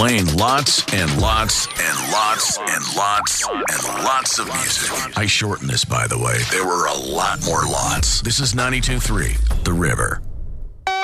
Playing lots and lots and lots and lots and lots of music. I shortened this, by the way. There were a lot more lots. This is 92.3, The River.